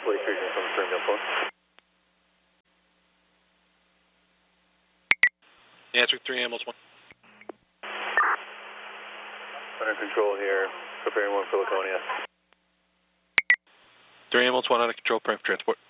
Lake Region from Springfield Phone. Answer 3 ambulance 1. Under control here, preparing 1 for Laconia. 3 ambulance 1 under control, prep transport.